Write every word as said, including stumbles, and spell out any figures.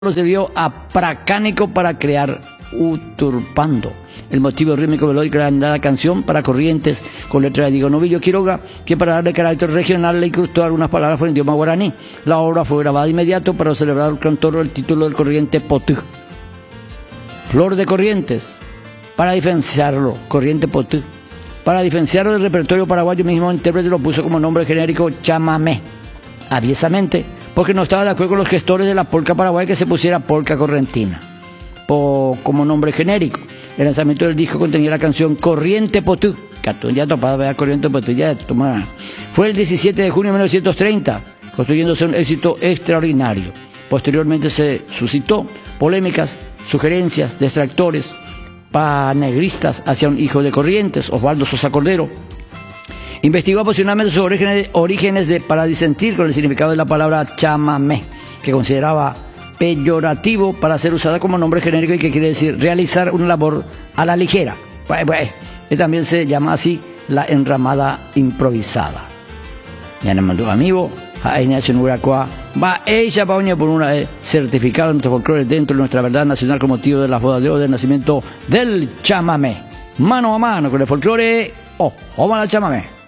se vio a Pracánico para crear Uturpando, el motivo rítmico melódico de la canción para Corrientes, con letra de Diego Novillo Quiroga, que para darle carácter regional le incrustó algunas palabras por el idioma guaraní. La obra fue grabada de inmediato para celebrar el cantor el título del Corriente Potú. Flor de Corrientes, para diferenciarlo, Corriente Potú. Para diferenciarlo del repertorio paraguayo, mismo intérprete lo puso como nombre genérico Chamamé, aviesamente, porque no estaba de acuerdo con los gestores de la polca paraguaya que se pusiera polca correntina po, como nombre genérico. El lanzamiento del disco contenía la canción Corriente Potú, que ya topada, vea, Corriente Potú, ya tomada. Fue el diecisiete de junio de mil novecientos treinta, construyéndose un éxito extraordinario. Posteriormente se suscitó polémicas, sugerencias, detractores, panegristas hacia un hijo de Corrientes, Osvaldo Sosa Cordero. Investigó apasionadamente sus orígenes, orígenes de, para disentir con el significado de la palabra chamamé, que consideraba peyorativo para ser usada como nombre genérico y que quiere decir realizar una labor a la ligera. Pues, pues, y también se llama así la enramada improvisada. Ya nos mandó amigo, a Ignacio Nuracua, va ella va por una eh, certificado de nuestro folclore dentro de nuestra verdad nacional con motivo de las bodas de oro del nacimiento del chamamé. Mano a mano con el folclore, oh, vamos al chamamé.